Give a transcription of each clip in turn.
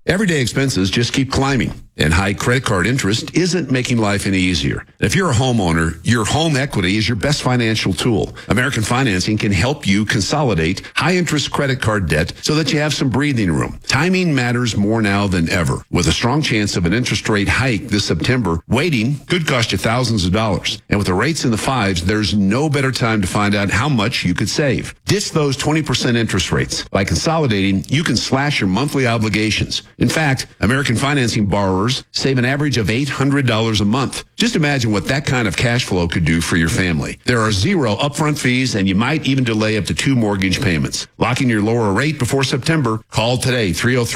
Everyday expenses just keep climbing, and high credit card interest isn't making life any easier. If you're a homeowner, your home equity is your best financial tool. American Financing can help you consolidate high-interest credit card debt so that you have some breathing room. Timing matters more now than ever. With a strong chance of an interest rate hike this September, waiting could cost you thousands of dollars. And with the rates in the fives, there's no better time to find out how much you could save. Ditch those 20% interest rates. By consolidating, you can slash your monthly obligations. In fact, American Financing borrowers save an average of $800 a month. Just imagine what that kind of cash flow could do for your family. There are zero upfront fees, and you might even delay up to 2 mortgage payments. Locking your lower rate before September, call today,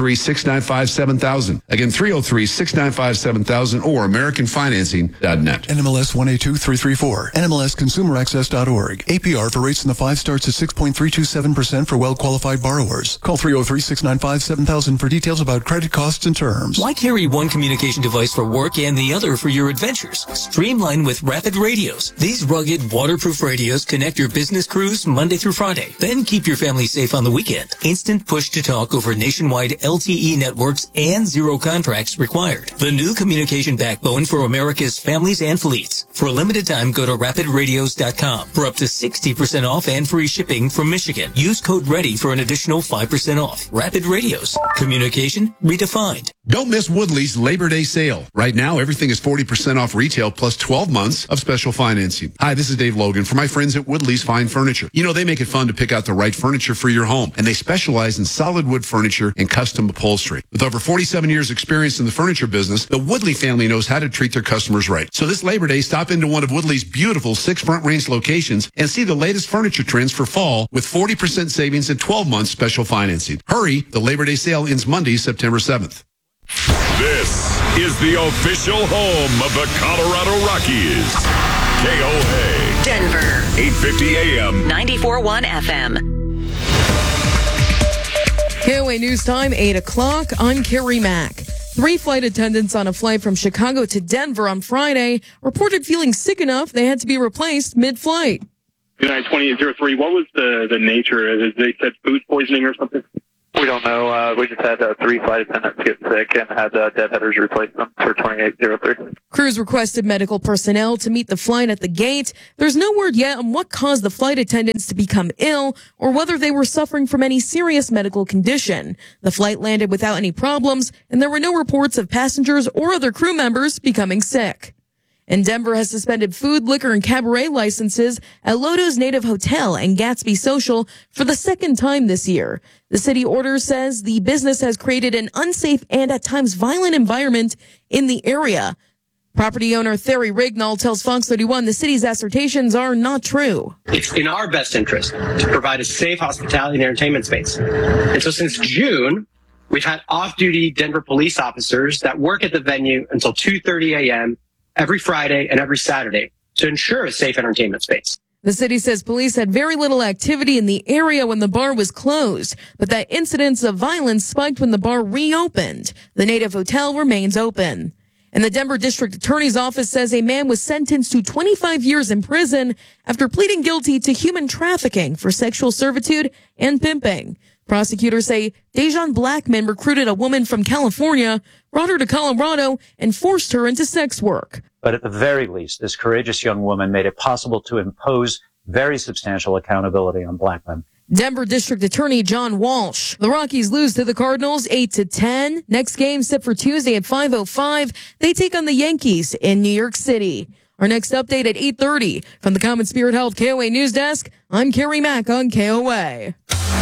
303-695-7000. Again, 303-695-7000 or AmericanFinancing.net. NMLS 182334, NMLSConsumerAccess.org. APR for rates in the 5 starts at 6.327% for well-qualified borrowers. Call 303-695-7000 for details about credit costs and terms. Why carry one communication device for work and the other for your adventures? Streamline with Rapid Radios. These rugged, waterproof radios connect your business crews Monday through Friday. Then keep your family safe on the weekend. Instant push-to-talk over nationwide LTE networks and zero contracts required. The new communication backbone for America's families and fleets. For a limited time, go to rapidradios.com for up to 60% off and free shipping from Michigan. Use code READY for an additional 5% off. Rapid Radios. Communication redefined. Don't miss Woodley's Labor Day sale. Right now, everything is 40% off retail plus 12 months of special financing. Hi, this is Dave Logan for my friends at Woodley's Fine Furniture. You know, they make it fun to pick out the right furniture for your home, and they specialize in solid wood furniture and custom upholstery. With over 47 years experience in the furniture business, the Woodley family knows how to treat their customers right. So this Labor Day, stop into one of Woodley's beautiful 6 Front Range locations and see the latest furniture trends for fall with 40% savings and 12 months special financing. Hurry, the Labor Day sale ends Monday, September 7th. This is the official home of the Colorado Rockies. KOA. Denver. 850 AM. 94.1 FM. KOA News Time, 8 o'clock. I'm Carrie Mack. 3 flight attendants on a flight from Chicago to Denver on Friday reported feeling sick enough they had to be replaced mid-flight. United 2803, what was the nature? They said food poisoning or something? We don't know. We just had 3 flight attendants get sick and had deadheaders replace them for 2803. Crews requested medical personnel to meet the flight at the gate. There's no word yet on what caused the flight attendants to become ill or whether they were suffering from any serious medical condition. The flight landed without any problems, and there were no reports of passengers or other crew members becoming sick. And Denver has suspended food, liquor, and cabaret licenses at Lodo's Native Hotel and Gatsby Social for the 2nd time this year. The city order says the business has created an unsafe and at times violent environment in the area. Property owner Thierry Rignall tells Fox 31 the city's assertions are not true. It's in our best interest to provide a safe hospitality and entertainment space. And so since June, we've had off-duty Denver police officers that work at the venue until 2:30 a.m. every Friday and every Saturday to ensure a safe entertainment space. The city says police had very little activity in the area when the bar was closed, but that incidents of violence spiked when the bar reopened. The Native Hotel remains open. And the Denver District Attorney's Office says a man was sentenced to 25 years in prison after pleading guilty to human trafficking for sexual servitude and pimping. Prosecutors say Dejan Blackman recruited a woman from California, brought her to Colorado, and forced her into sex work. But at the very least, this courageous young woman made it possible to impose very substantial accountability on Blackman. Denver District Attorney John Walsh. The Rockies lose to the Cardinals 8-10. Next game set for Tuesday at 5:05. They take on the Yankees in New York City. Our next update at 8:30 from the Common Spirit Health KOA News Desk. I'm Carrie Mack on KOA.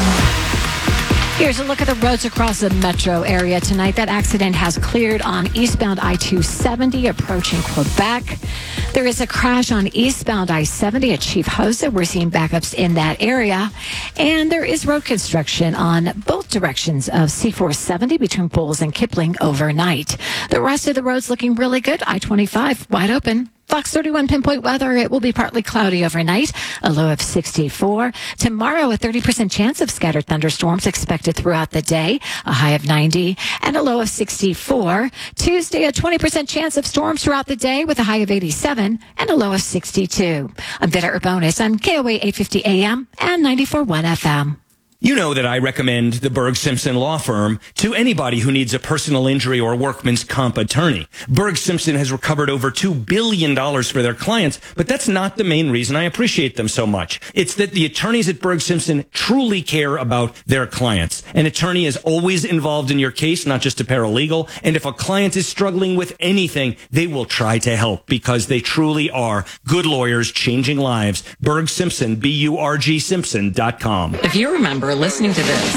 Here's a look at the roads across the metro area tonight. That accident has cleared on eastbound I-270 approaching Quebec. There is a crash on eastbound I-70 at Chief Hosa. We're seeing backups in that area. And there is road construction on both directions of C-470 between Bowles and Kipling overnight. The rest of the road's looking really good. I-25 wide open. Fox 31 pinpoint weather. It will be partly cloudy overnight, a low of 64. Tomorrow, a 30% chance of scattered thunderstorms expected throughout the day, a high of 90 and a low of 64. Tuesday, a 20% chance of storms throughout the day with a high of 87 and a low of 62. I'm Vita Urbonis on KOA 850 AM and 94.1 FM. You know that I recommend the Berg Simpson Law Firm to anybody who needs a personal injury or workman's comp attorney. Berg Simpson has recovered over $2 billion for their clients, but that's not the main reason I appreciate them so much. It's that the attorneys at Berg Simpson truly care about their clients. An attorney is always involved in your case, not just a paralegal. And if a client is struggling with anything, they will try to help because they truly are good lawyers changing lives. Berg Simpson, BURG Simpson.com. If you remember listening to this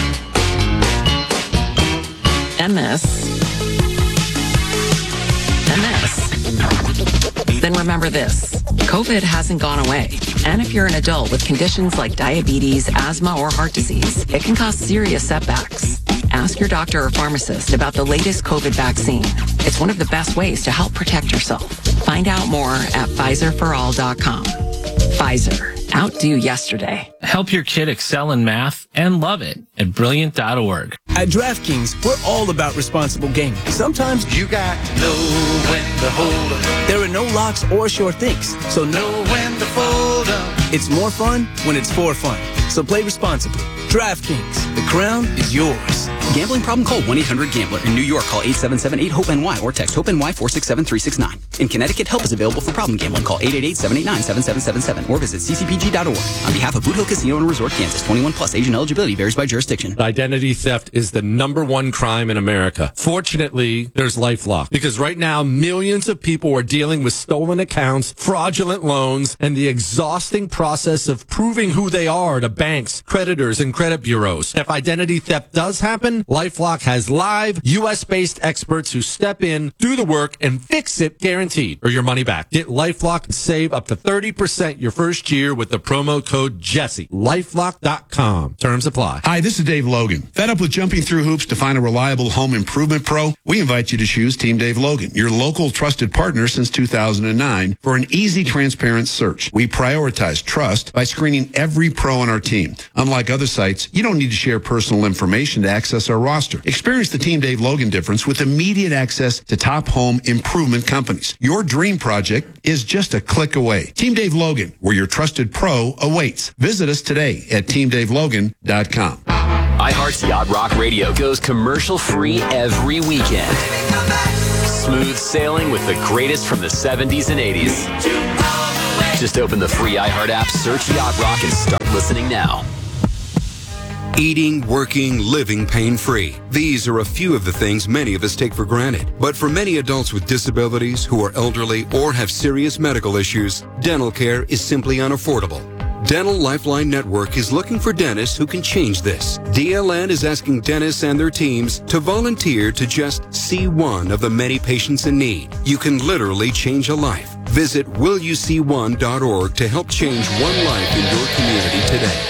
and this and this, then remember this. COVID hasn't gone away. And if you're an adult with conditions like diabetes, asthma, or heart disease, it can cause serious setbacks. Ask your doctor or pharmacist about the latest COVID vaccine. It's one of the best ways to help protect yourself. Find out more at PfizerForAll.com. Pfizer. Outdo yesterday. Help your kid excel in math and love it at Brilliant.org. At DraftKings, we're all about responsible gaming. Sometimes you got to know when to hold up. There are no locks or sure things, so know when to fold up. It's more fun when it's for fun. So play responsibly. DraftKings, the crown is yours. Gambling problem? Call 1-800-GAMBLER. In New York, call 877-8-HOPE-NY or text HOPE-NY 467-369. In Connecticut, help is available for problem gambling. Call 888-789-7777 or visit ccpg.org. On behalf of Boot Hill Casino and Resort, Kansas, 21 plus, age and eligibility varies by jurisdiction. Identity theft is the #1 crime in America. Fortunately, there's LifeLock because right now millions of people are dealing with stolen accounts, fraudulent loans, and the exhausting process of proving who they are to banks, creditors, and credit bureaus. If identity theft does happen, LifeLock has live U.S.-based experts who step in, do the work, and fix it guaranteed or your money back. Get LifeLock and save up to 30% your first year with the promo code Jesse. LifeLock.com. Terms apply. Hi, this is Dave Logan. Fed up with jumping through hoops to find a reliable home improvement pro? We invite you to choose Team Dave Logan, your local trusted partner since 2009, for an easy, transparent search. We prioritize trust by screening every pro on our team. Unlike other sites, you don't need to share personal information to access our roster. Experience the Team Dave Logan difference with immediate access to top home improvement companies. Your dream project is just a click away. Team Dave Logan, where your trusted pro awaits. Visit us today at teamdavelogan.com. iHeart's Yacht Rock Radio goes commercial-free every weekend. Smooth sailing with the greatest from the 70s and 80s. Just open the free iHeart app, search Yacht Rock, and start listening now. Eating, working, living pain-free. These are a few of the things many of us take for granted. But for many adults with disabilities who are elderly or have serious medical issues, dental care is simply unaffordable. Dental Lifeline Network is looking for dentists who can change this. DLN is asking dentists and their teams to volunteer to just see one of the many patients in need. You can literally change a life. Visit willyouseeone.org to help change one life in your community today.